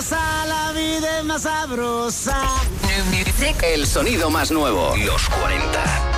cosa, la vida es más sabrosa. El sonido más nuevo. Los 40.